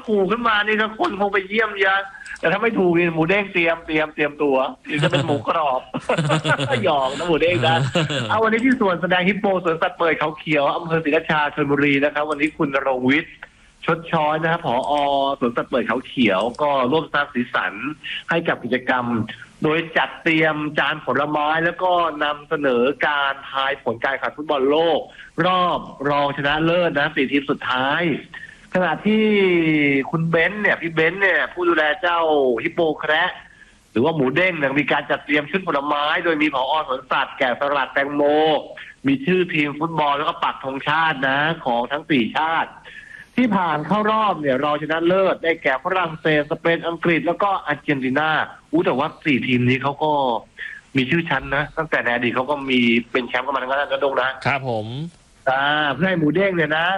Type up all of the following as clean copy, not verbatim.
ถูกขึ้นมานี่ก็คนคงไปเยี่ยมเยอะแต่ถ้าไม่ถูกนี่หมูเด้งเตรียมตัวนี่จะเป็นหมูกรอบ หยอกนะหมูเด้งนะเอาวันนี้ที่สวนแสดงฮิปโปสวนสัตว์เปิดเขาเขียวอำเภอศรีราชาชลบุรีนะครับวันนี้คุณณรงค์วิทย์ชดช้อยนะครับผอ.สวนสัตว์เปิดเขาเขียวก็ร่วมสร้างสีสันให้กับกิจกรรมโดยจัดเตรียมจานผลไม้แล้วก็นำเสนอการทายผลการแข่งขันฟุตบอลโลกรอบรองชนะเลิศนะ4 ทีมสุดท้ายขณะที่คุณเบนซ์เนี่ยพี่เบนซ์เนี่ยผู้ดูแลเจ้าฮิปโปแคระหรือว่าหมูเด้งเนี่ยมีการจัดเตรียมชุดผลไม้โดยมีผอ.สวนสัตว์แกะสลักแตงโมมีชื่อทีมฟุตบอลแล้วก็ปักธงชาตินะของทั้ง4 ชาติที่ผ่านเข้ารอบเนี่ยรองชนะเลิศได้แก่ฝรั่งเศสสเปนอังกฤษแล้วก็อาร์เจนตินาแต่ว่า4 ทีมนี้เขาก็มีชื่อชั้นนะตั้งแต่ในอดีตเขาก็มีเป็นแชมป์กันมาทั้งนั้นนะดงนะครับผมเพื่อให้หมูเด้งเนี่ยนะ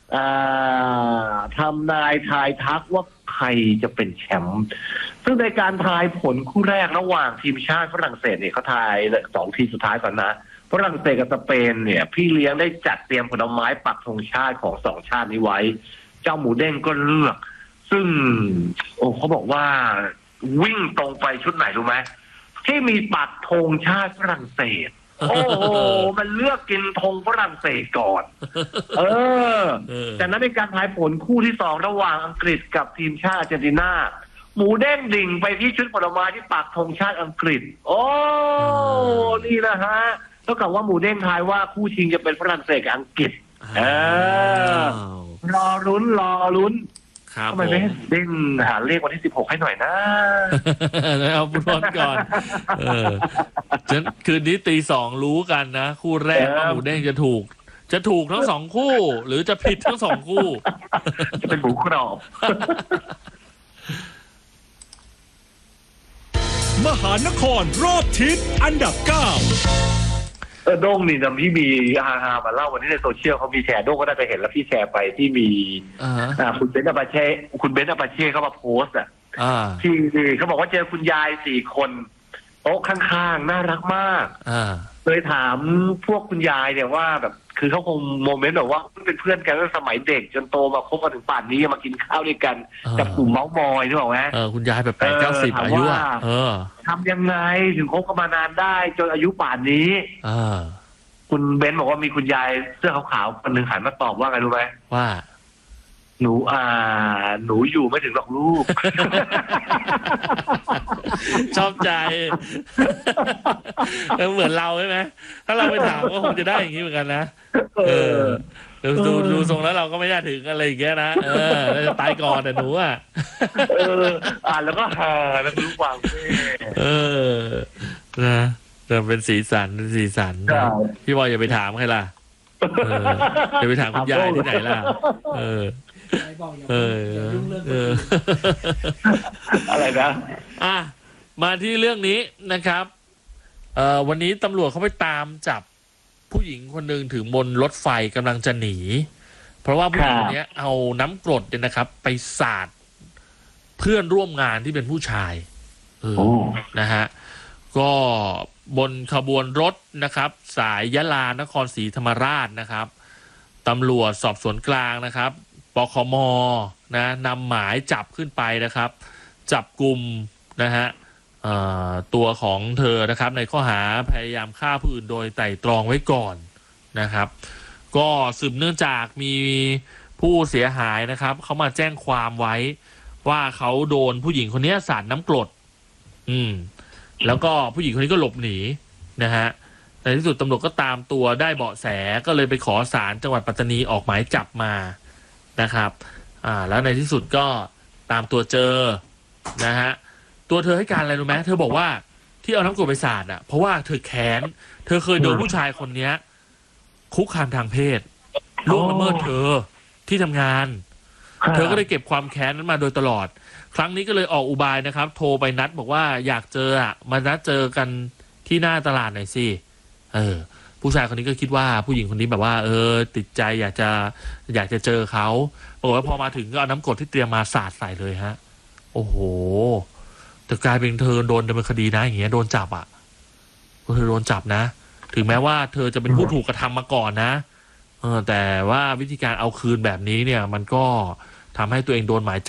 ทำนายทายทักว่าใครจะเป็นแชมป์ซึ่งในการทายผลคู่แรกระหว่างทีมชาติฝรั่งเศสเนี่ยเขาทาย2 ทีมสุดท้ายก่อนนะฝรั่งเศสกับสเปนเนี่ยพี่เลี้ยงได้จัดเตรียมผลไม้ปักธงชาติของ2 ชาตินี้ไว้เจ้าหมูเด้งก็เลือกซึ่งเขาบอกว่าวิ่งตรงไปชุดไหนรู้ไหมที่มีปักธงชาติฝรั่งเศสมันเลือกกินธงฝรั่งเศสก่อนจากนั้นในการทายผลคู่ที่2ระหว่างอังกฤษกับทีมชาติอาร์เจนตินาหมูเด้งดิ่งไปที่ชุดผลไม้ที่ปักธงชาติอังกฤษนี่นะฮะเท่ากับว่าหมูเด้งทายว่าคู่ชิงจะเป็นฝรั่งเศสกับอังกฤษรอลุ้นทำไมไม่ให้เด้งหาเลขวันที่16ให้หน่อยนะเอาฟุตบอลก่อนคืนนี้ตี 2รู้กันนะคู่แรกว่าหมูเด้งจะถูกทั้ง2 คู่หรือจะผิดทั้ง2 คู่จะเป็นหมูกรอบมหานครรอบทิศอันดับ 9 โด้งนี่นะพี่มีฮามาเล่าวันนี้ในโซเชียลเขามีแชร์โด้งก็ได้ไปเห็นแล้วพี่แชร์ไปที่มีคุณเบนซ์อาปาเช่เขามาโพสต์ที่เขาบอกว่าเจอคุณยาย4 คนโต๊ะข้างๆน่ารักมากเลยถามพวกคุณยายเนี่ยว่าแบบคือเขาคงโมเมนต์แบบว่าเป็นเพื่อนกันตั้งสมัยเด็กจนโตมาคบกันถึงป่านนี้มากินข้าวด้วยกันกับกลุ่มเมาส์มอยนึกออกไหมคุณยายแบบ80-90อายุทำยังไงถึงคบกันมานานได้จนอายุป่านนี้คุณเบนซ์บอกว่ามีคุณยายเสื้อขาวๆคนหนึ่งหันมาตอบว่าไงรู้ไหมว่าหนูอยู่ไม่ถึงหรอกลูกชอบใจเหมือนเราใช่ไหมถ้าเราไปถามก็คงจะได้อย่างนี้เหมือนกันนะดูทรงแล้วเราก็ไม่น่าถึงอะไรอย่างเงี้ยนะเราจะตายก่อนแต่หนูอ่านแล้วก็ฮาแล้วรู้ความนะแต่เป็นสีสันพี่บอยอย่าไปถามใครล่ะอย่าไปถามคุณยายที่ไหนล่ะอะไรนะมาที่เรื่องนี้นะครับวันนี้ตำรวจเขาไปตามจับผู้หญิงคนหนึ่งถือบนรถไฟกำลังจะหนีเพราะว่าผู้หญิงคนนี้เอาน้ำกรดเนี่ยนะครับไปสาดเพื่อนร่วมงานที่เป็นผู้ชายนะฮะก็บนขบวนรถนะครับสายยะลานครศรีธรรมราชนะครับตำรวจสอบสวนกลางนะครับปคม.นะนำหมายจับขึ้นไปนะครับจับกลุ่มนะฮะตัวของเธอนะครับในข้อหาพยายามฆ่าผู้อื่นโดยไตร่ตรองไว้ก่อนนะครับก็สืบเนื่องจากมีผู้เสียหายนะครับเขามาแจ้งความไว้ว่าเขาโดนผู้หญิงคนนี้สาดน้ำกรดแล้วก็ผู้หญิงคนนี้ก็หลบหนีนะฮะในที่สุดตำรวจก็ตามตัวได้เบาะแสก็เลยไปขอศาลจังหวัดปัตตานีออกหมายจับมานะครับแล้วในที่สุดก็ตามตัวเจอนะฮะตัวเธอให้การอะไรรู้ไหมเธอบอกว่าที่เอาน้ำกรดไปสาดเพราะว่าเธอแค้นเธอเคยโดนผู้ชายคนนี้คุกคามทางเพศล่วงละเมิดเธอที่ทำงานเธอก็ได้เก็บความแค้นนั้นมาโดยตลอดครั้งนี้ก็เลยออกอุบายนะครับโทรไปนัดบอกว่าอยากเจอมานัดเจอกันที่หน้าตลาดหน่อยสิผู้ชายคนนี้ก็คิดว่าผู้หญิงคนนี้แบบว่าติดใจอยากจะเจอเขาบอกว่าพอมาถึงก็เอาน้ำกรดที่เตรียมมาสาดใส่เลยฮะโอ้โหแต่กลายเป็นเธอโดนดำเนินคดีนะอย่างเงี้ยโดนจับเธอโดนจับนะถึงแม้ว่าเธอจะเป็นผู้ถูกกระทำมาก่อนนะแต่ว่าวิธีการเอาคืนแบบนี้เนี่ยมันก็ทำให้ตัวเองโดนหมาย